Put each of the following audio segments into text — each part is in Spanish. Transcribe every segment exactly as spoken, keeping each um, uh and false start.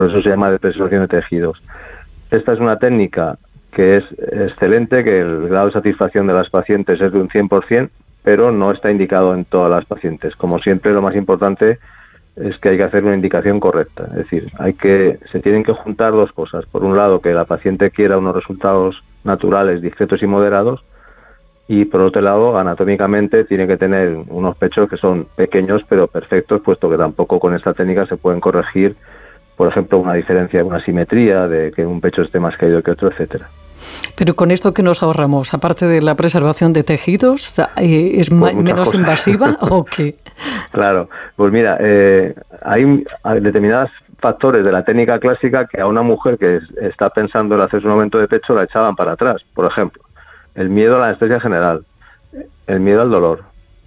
Por eso se llama depresualización de tejidos. Esta es una técnica que es excelente, que el grado de satisfacción de las pacientes es de un cien por ciento, pero no está indicado en todas las pacientes. Como siempre, lo más importante es que hay que hacer una indicación correcta. Es decir, hay que se tienen que juntar dos cosas. Por un lado, que la paciente quiera unos resultados naturales, discretos y moderados, y por otro lado, anatómicamente tiene que tener unos pechos que son pequeños pero perfectos, puesto que tampoco con esta técnica se pueden corregir, por ejemplo, una diferencia, una simetría de que un pecho esté más caído que otro, etcétera. Pero con esto que nos ahorramos, aparte de la preservación de tejidos, eh, ¿es pues menos cosas. invasiva o qué? Claro, pues mira, eh, hay, hay determinados factores de la técnica clásica que a una mujer que es, está pensando en hacerse un aumento de pecho la echaban para atrás. Por ejemplo, el miedo a la anestesia general, el miedo al dolor,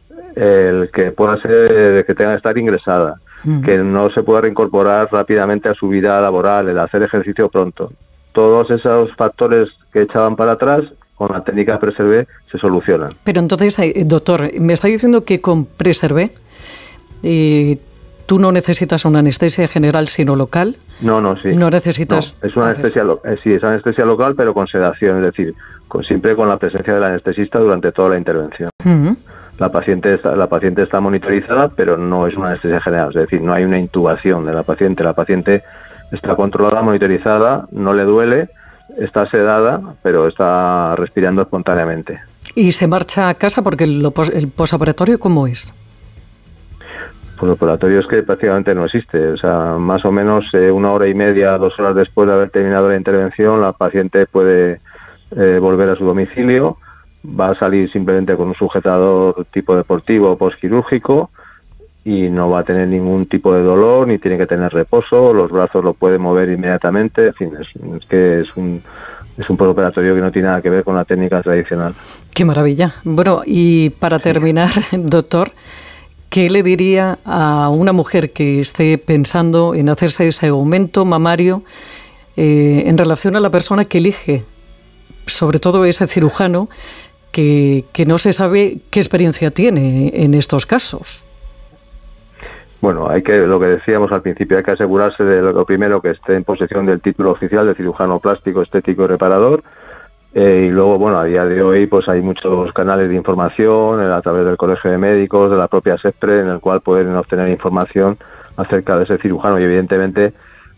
el que pueda ser que tenga que estar ingresada, mm. que no se pueda reincorporar rápidamente a su vida laboral, el hacer ejercicio pronto. Todos esos factores que echaban para atrás, con la técnica Preservé, se solucionan. Pero entonces, doctor, me está diciendo que con Preservé eh, tú no necesitas una anestesia general, sino local. No, no, sí. No necesitas... No, es una anestesia, lo, eh, sí, es anestesia local, pero con sedación, es decir, con, siempre con la presencia del anestesista durante toda la intervención. Uh-huh. La paciente está, la paciente está monitorizada, pero no es una anestesia general, es decir, no hay una intubación de la paciente. La paciente está controlada, monitorizada, no le duele, está sedada, pero está respirando espontáneamente. ¿Y se marcha a casa porque el, el posoperatorio cómo es? Pues el operatorio es que prácticamente no existe. O sea, más o menos eh, una hora y media, dos horas después de haber terminado la intervención, la paciente puede eh, volver a su domicilio, va a salir simplemente con un sujetador tipo deportivo o postquirúrgico y no va a tener ningún tipo de dolor, ni tiene que tener reposo, los brazos lo puede mover inmediatamente. En fin, es, es que es un, es un postoperatorio que no tiene nada que ver con la técnica tradicional. ¡Qué maravilla! Bueno, y para terminar, doctor, ¿qué le diría a una mujer que esté pensando en hacerse ese aumento mamario eh, en relación a la persona que elige, sobre todo ese cirujano, que, que no se sabe qué experiencia tiene en estos casos? Bueno, hay que, lo que decíamos al principio, hay que asegurarse de lo primero, que esté en posesión del título oficial de cirujano plástico, estético y reparador. Eh, y luego, bueno, a día de hoy pues hay muchos canales de información a través del Colegio de Médicos, de la propia SEPRE, en el cual pueden obtener información acerca de ese cirujano. Y evidentemente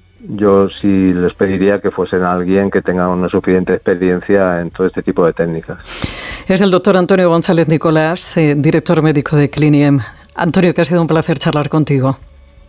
yo sí les pediría que fuesen alguien que tenga una suficiente experiencia en todo este tipo de técnicas. Es el doctor Antonio González Nicolás, eh, director médico de Cliniem. Antonio, que ha sido un placer charlar contigo.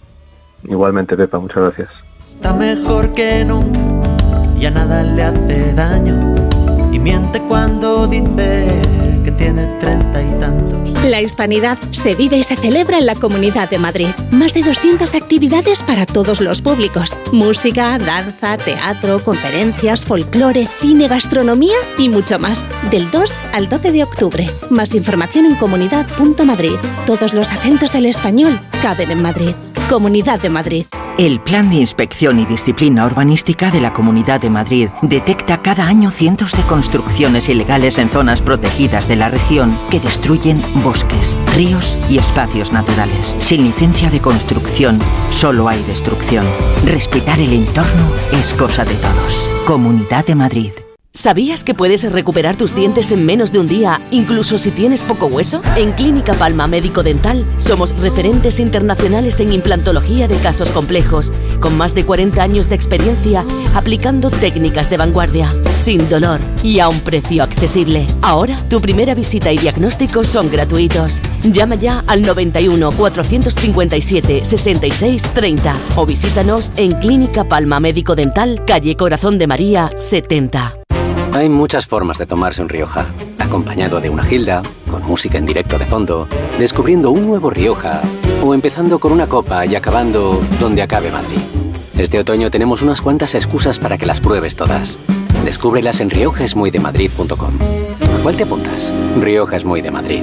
Igualmente, Pepa, muchas gracias. Está mejor que nunca, ya nada le hace daño, y miente cuando dice que tiene treinta y tantos. La Hispanidad se vive y se celebra en la Comunidad de Madrid. Más de doscientas actividades para todos los públicos. Música, danza, teatro, conferencias, folclore, cine, gastronomía y mucho más. Del dos al doce de octubre. Más información en comunidad punto madrid. Todos los acentos del español caben en Madrid. Comunidad de Madrid. El Plan de Inspección y Disciplina Urbanística de la Comunidad de Madrid detecta cada año cientos de construcciones ilegales en zonas protegidas de la región que destruyen bosques, ríos y espacios naturales. Sin licencia de construcción, solo hay destrucción. Respetar el entorno es cosa de todos. Comunidad de Madrid. ¿Sabías que puedes recuperar tus dientes en menos de un día, incluso si tienes poco hueso? En Clínica Palma Médico Dental somos referentes internacionales en implantología de casos complejos, con más de cuarenta años de experiencia aplicando técnicas de vanguardia, sin dolor y a un precio accesible. Ahora, tu primera visita y diagnóstico son gratuitos. Llama ya al noventa y uno, cuatrocientos cincuenta y siete, sesenta y seis, treinta o visítanos en Clínica Palma Médico Dental, calle Corazón de María, setenta. Hay muchas formas de tomarse un Rioja. Acompañado de una gilda, con música en directo de fondo, descubriendo un nuevo Rioja, o empezando con una copa y acabando donde acabe Madrid. Este otoño tenemos unas cuantas excusas para que las pruebes todas. Descúbrelas en rioja es muy de madrid punto com. ¿A cuál te apuntas? Rioja es muy de Madrid.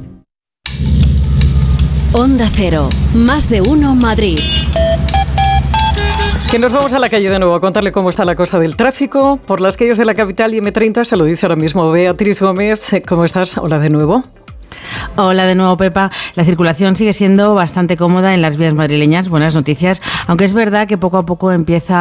Onda Cero, más de uno Madrid. Que nos vamos a la calle de nuevo a contarle cómo está la cosa del tráfico por las calles de la capital y eme treinta. Se lo dice ahora mismo Beatriz Gómez. ¿Cómo estás? Hola de nuevo. Hola de nuevo, Pepa. La circulación sigue siendo bastante cómoda en las vías madrileñas. Buenas noticias. Aunque es verdad que poco a poco empieza